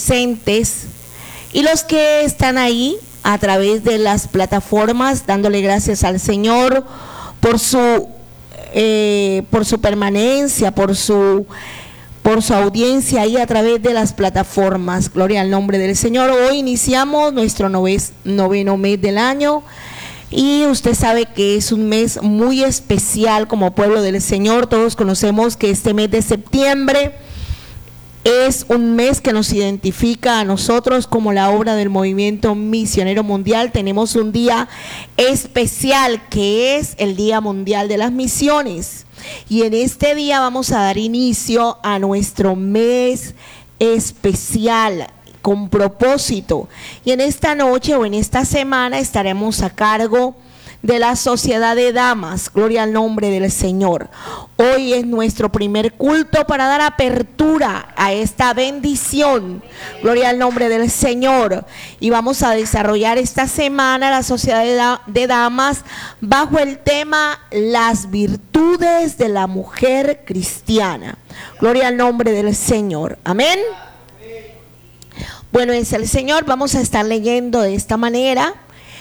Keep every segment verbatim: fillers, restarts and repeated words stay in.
presentes y los que están ahí a través de las plataformas, dándole gracias al Señor por su, eh, por su permanencia, por su, por su audiencia ahí a través de las plataformas. Gloria al nombre del Señor. Hoy iniciamos nuestro noves, noveno mes del año. Y usted sabe que es un mes muy especial como pueblo del Señor. Todos conocemos que este mes de septiembre es un mes que nos identifica a nosotros como la obra del Movimiento Misionero Mundial. Tenemos un día especial que es el Día Mundial de las Misiones. Y en este día vamos a dar inicio a nuestro mes especial con propósito. Y en esta noche o en esta semana estaremos a cargo de la Sociedad de Damas. Gloria al nombre del Señor. Hoy es nuestro primer culto para dar apertura a esta bendición. Gloria al nombre del Señor. Y vamos a desarrollar esta semana la Sociedad de, da de Damas bajo el tema las virtudes de la mujer cristiana. Gloria al nombre del Señor. Amén. Bueno, es el Señor. Vamos a estar leyendo de esta manera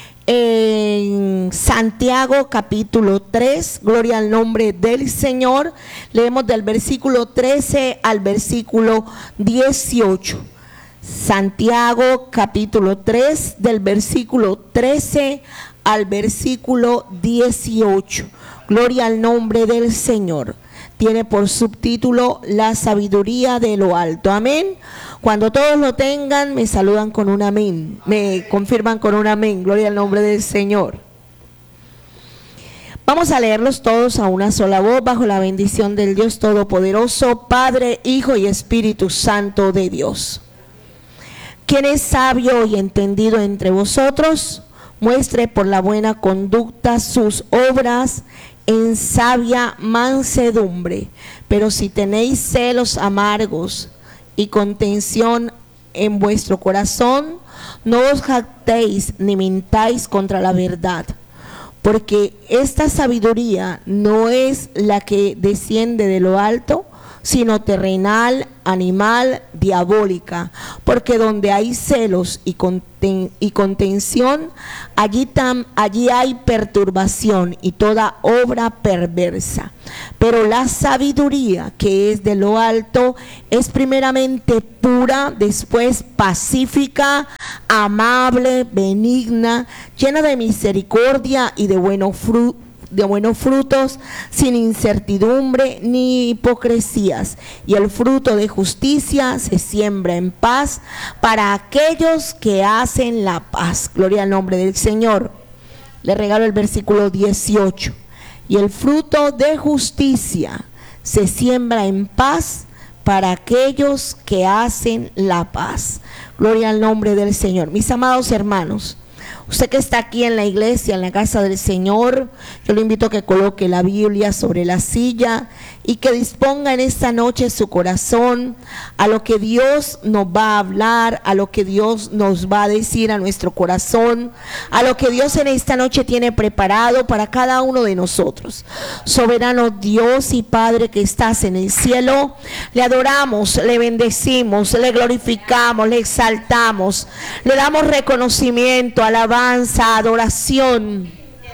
en Santiago capítulo tres, gloria al nombre del Señor. Leemos del versículo trece al versículo dieciocho. Santiago capítulo tres, del versículo trece al versículo dieciocho. Gloria al nombre del Señor. Tiene por subtítulo la sabiduría de lo alto. Amén. Cuando todos lo tengan, me saludan con un amén, me confirman con un amén. Gloria al nombre del Señor. Vamos a leerlos todos a una sola voz bajo la bendición del Dios Todopoderoso, Padre, Hijo y Espíritu Santo de Dios. Quien es sabio y entendido entre vosotros, muestre por la buena conducta sus obras en sabia mansedumbre. Pero si tenéis celos amargos y contención en vuestro corazón, no os jactéis ni mintáis contra la verdad, porque esta sabiduría no es la que desciende de lo alto, sino terrenal, animal, diabólica. Porque donde hay celos y, conten y contención, allí, tam allí hay perturbación y toda obra perversa. Pero la sabiduría que es de lo alto es primeramente pura, después pacífica, amable, benigna, llena de misericordia y de buenos frutos, de buenos frutos, sin incertidumbre ni hipocresías, y el fruto de justicia se siembra en paz para aquellos que hacen la paz. Gloria al nombre del Señor. Le regalo el versículo dieciocho. Y el fruto de justicia se siembra en paz para aquellos que hacen la paz. Gloria al nombre del Señor. Mis amados hermanos, usted que está aquí en la iglesia, en la casa del Señor, yo le invito a que coloque la Biblia sobre la silla y que disponga en esta noche su corazón a lo que Dios nos va a hablar, a lo que Dios nos va a decir a nuestro corazón, a lo que Dios en esta noche tiene preparado para cada uno de nosotros. Soberano Dios y Padre que estás en el cielo, le adoramos, le bendecimos, le glorificamos, le exaltamos, le damos reconocimiento, alabanza, adoración.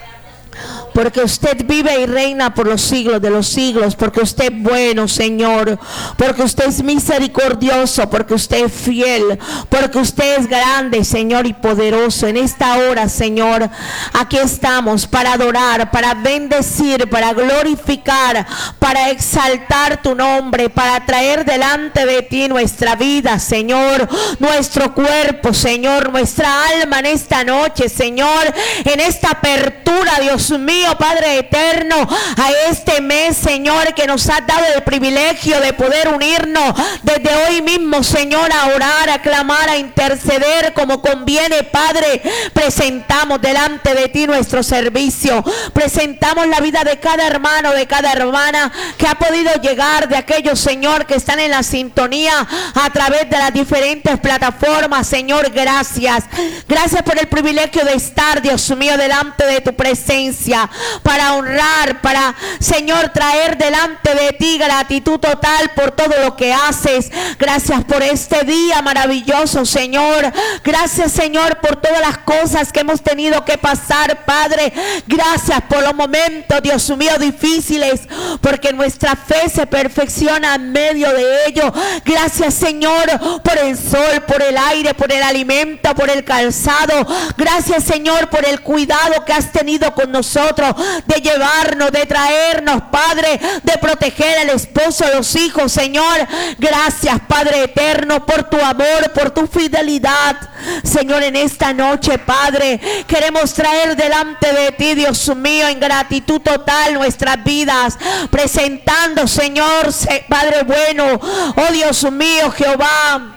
Porque usted vive y reina por los siglos de los siglos, porque usted es bueno, Señor, porque usted es misericordioso, porque usted es fiel, porque usted es grande, Señor, y poderoso. En esta hora, Señor, aquí estamos para adorar, para bendecir, para glorificar, para exaltar tu nombre, para traer delante de ti nuestra vida, Señor, nuestro cuerpo, Señor, nuestra alma en esta noche, Señor, en esta apertura, Dios mío, Padre eterno, a este mes, Señor, que nos has dado el privilegio de poder unirnos desde hoy mismo, Señor, a orar, a clamar, a interceder como conviene, Padre. Presentamos delante de ti nuestro servicio, presentamos la vida de cada hermano, de cada hermana que ha podido llegar, de aquellos, Señor, que están en la sintonía a través de las diferentes plataformas. Señor, gracias, gracias por el privilegio de estar, Dios mío, delante de tu presencia. para honrar, para, Señor, traer delante de ti gratitud total por todo lo que haces. Gracias por este día maravilloso, Señor. Gracias, Señor, por todas las cosas que hemos tenido que pasar, Padre. Gracias por los momentos, Dios mío, difíciles, porque nuestra fe se perfecciona en medio de ello. Gracias, Señor, por el sol, por el aire, por el alimento, por el calzado. Gracias, Señor, por el cuidado que has tenido con nosotros, de llevarnos, de traernos, Padre, de proteger al esposo, a los hijos, Señor. Gracias, Padre eterno, por tu amor, por tu fidelidad. Señor, en esta noche, Padre, queremos traer delante de ti, Dios mío, en gratitud total nuestras vidas, presentando, Señor, Padre bueno, oh Dios mío, Jehová,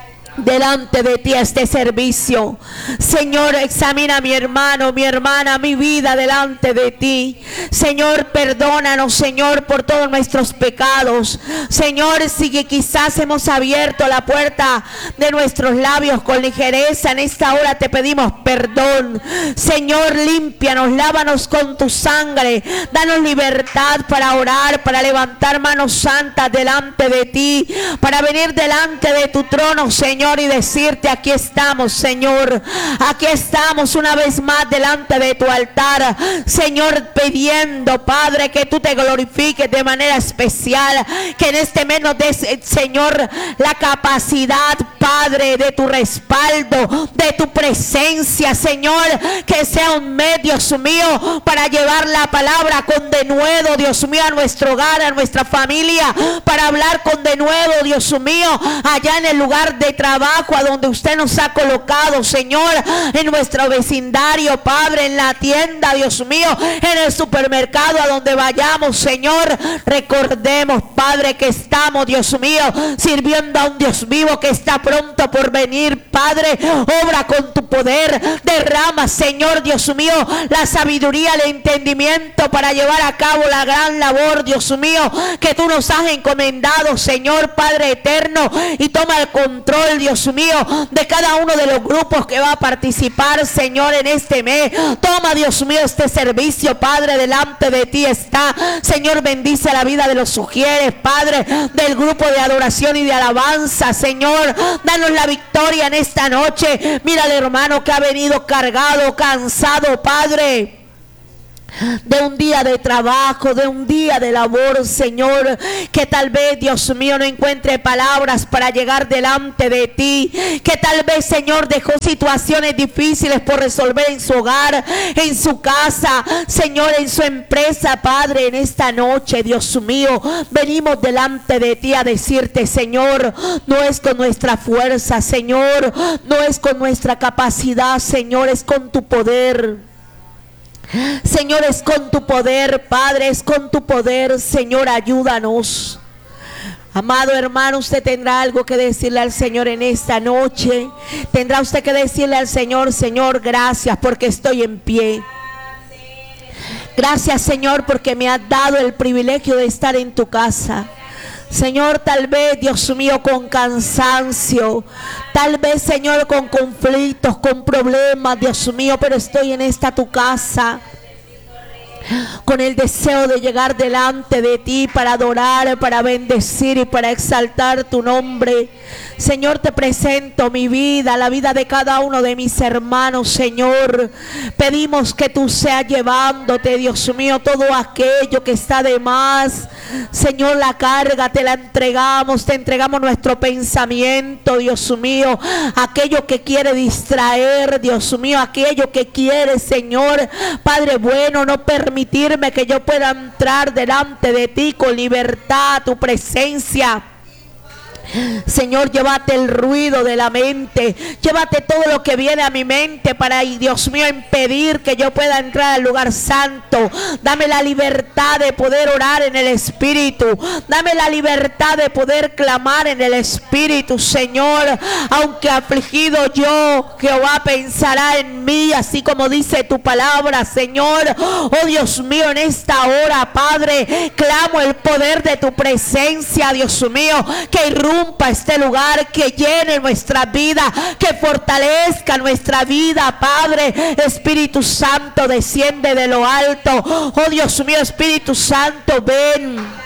delante de ti este servicio. Señor, examina a mi hermano, mi hermana, mi vida delante de ti. Señor, perdónanos, Señor, por todos nuestros pecados. Señor, si quizás hemos abierto la puerta de nuestros labios con ligereza, en esta hora te pedimos perdón. Señor, límpianos, lávanos con tu sangre. Danos libertad para orar, para levantar manos santas delante de ti, para venir delante de tu trono, Señor, y decirte: aquí estamos, Señor, aquí estamos una vez más delante de tu altar, Señor, pidiendo, Padre, que tú te glorifiques de manera especial, que en este mes nos des, Señor, la capacidad, Padre, de tu respaldo, de tu presencia, Señor, que sea un medio, Dios mío, para llevar la palabra con denuedo, Dios mío, a nuestro hogar, a nuestra familia, para hablar con denuedo, Dios mío, allá en el lugar de trabajo, a donde usted nos ha colocado, Señor, en nuestro vecindario, Padre, en la tienda, Dios mío, en el supermercado, a donde vayamos, Señor. Recordemos, Padre, que estamos, Dios mío, sirviendo a un Dios vivo que está pronto por venir. Padre, obra con tu poder, derrama, Señor, Dios mío, la sabiduría, el entendimiento para llevar a cabo la gran labor, Dios mío, que tú nos has encomendado, Señor, Padre eterno, y toma el control, Dios Dios mío, de cada uno de los grupos que va a participar, Señor, en este mes. Toma, Dios mío, este servicio, Padre, delante de ti está. Señor, bendice la vida de los sugieres, Padre, del grupo de adoración y de alabanza, Señor. Danos la victoria en esta noche. Mira al hermano que ha venido cargado, cansado, Padre, de un día de trabajo, de un día de labor, Señor, que tal vez, Dios mío, no encuentre palabras para llegar delante de ti, que tal vez, Señor, dejó situaciones difíciles por resolver en su hogar, en su casa, Señor, en su empresa. Padre, en esta noche, Dios mío, venimos delante de ti a decirte, Señor, no es con nuestra fuerza, Señor, no es con nuestra capacidad, Señor, es con tu poder. Señor, es con tu poder, Padre, es con tu poder, Señor, ayúdanos. Amado hermano, usted tendrá algo que decirle al Señor en esta noche. Tendrá usted que decirle al Señor: Señor, gracias porque estoy en pie. Gracias, Señor, porque me has dado el privilegio de estar en tu casa. Señor, tal vez, Dios mío, con cansancio, tal vez, Señor, con conflictos, con problemas, Dios mío, pero estoy en esta tu casa, con el deseo de llegar delante de ti para adorar, para bendecir y para exaltar tu nombre. Señor, te presento mi vida, la vida de cada uno de mis hermanos, Señor. Pedimos que tú seas llevándote, Dios mío, todo aquello que está de más. Señor, la carga te la entregamos, te entregamos nuestro pensamiento, Dios mío, aquello que quiere distraer, Dios mío, aquello que quiere, Señor, Padre bueno, no permitirme que yo pueda entrar delante de ti con libertad a tu presencia. Señor, llévate el ruido de la mente, llévate todo lo que viene a mi mente para, Dios mío, impedir que yo pueda entrar al lugar santo. Dame la libertad de poder orar en el Espíritu, dame la libertad de poder clamar en el Espíritu, Señor. Aunque afligido yo, Jehová pensará en mí, así como dice tu palabra, Señor. Oh Dios mío, en esta hora, Padre, clamo el poder de tu presencia, Dios mío, que irrumpa irrumpa este lugar, que llene nuestra vida, que fortalezca nuestra vida, Padre. Espíritu Santo, desciende de lo alto. Oh Dios mío, Espíritu Santo, ven.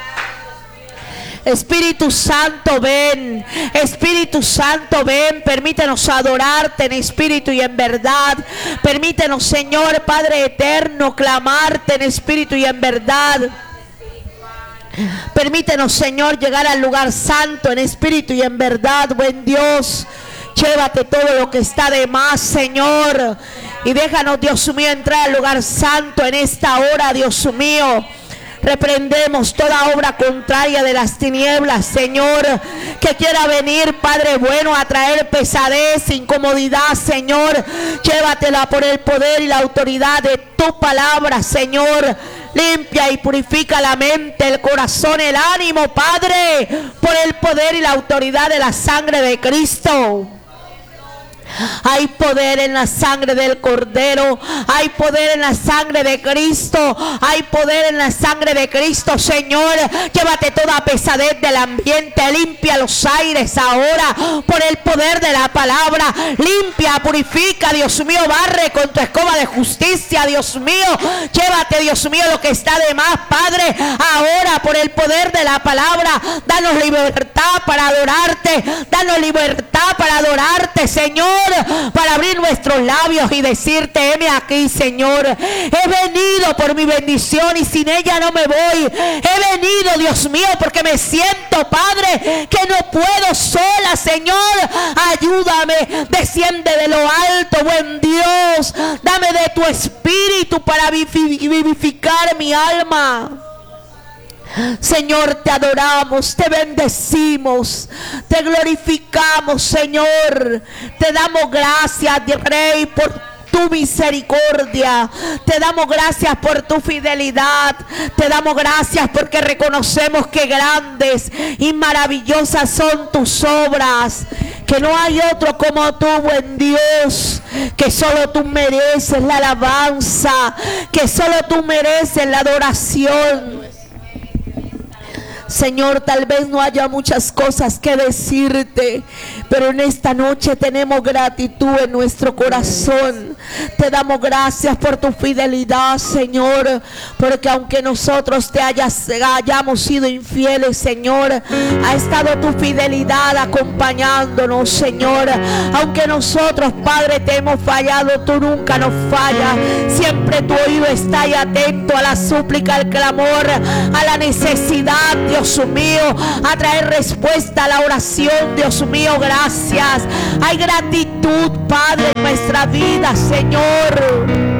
Espíritu Santo, ven. Espíritu Santo, ven. Permítenos adorarte en espíritu y en verdad. Permítenos, Señor Padre eterno, clamarte en espíritu y en verdad. Permítenos, Señor, llegar al lugar santo en espíritu y en verdad, buen Dios. Llévate todo lo que está de más, Señor, y déjanos, Dios mío, entrar al lugar santo en esta hora, Dios mío. Reprendemos toda obra contraria de las tinieblas, Señor, que quiera venir, Padre bueno, a traer pesadez, incomodidad, Señor. Llévatela por el poder y la autoridad de tu palabra, Señor. Limpia y purifica la mente, el corazón, el ánimo, Padre, por el poder y la autoridad de la sangre de Cristo. Hay poder en la sangre del Cordero. Hay poder en la sangre de Cristo. Hay poder en la sangre de Cristo, Señor. Llévate toda pesadez del ambiente. Limpia los aires ahora por el poder de la palabra. Limpia, purifica, Dios mío. Barre con tu escoba de justicia, Dios mío. Llévate, Dios mío, lo que está de más, Padre. Ahora por el poder de la palabra. Danos libertad para adorarte. Danos libertad para adorarte, Señor. Para abrir nuestros labios y decirte: heme aquí, Señor. He venido por mi bendición y sin ella no me voy. He venido, Dios mío, porque me siento, Padre, que no puedo sola, Señor. Ayúdame, desciende de lo alto, buen Dios. Dame de tu espíritu para vivificar mi alma. Señor, te adoramos, te bendecimos, te glorificamos, Señor. Te damos gracias, Rey, por tu misericordia. Te damos gracias por tu fidelidad. Te damos gracias porque reconocemos que grandes y maravillosas son tus obras, que no hay otro como tú, buen Dios, que solo tú mereces la alabanza, que solo tú mereces la adoración. Señor, tal vez no haya muchas cosas que decirte, pero en esta noche tenemos gratitud en nuestro corazón. Te damos gracias por tu fidelidad, Señor, porque aunque nosotros te hayas, hayamos sido infieles, Señor, ha estado tu fidelidad acompañándonos, Señor. Aunque nosotros, Padre, te hemos fallado, tú nunca nos fallas. Siempre tu oído está ahí atento a la súplica, al clamor, a la necesidad, Dios mío, a traer respuesta a la oración, Dios mío. Gracias. Hay gratitud, Padre, en nuestra vida, Señor.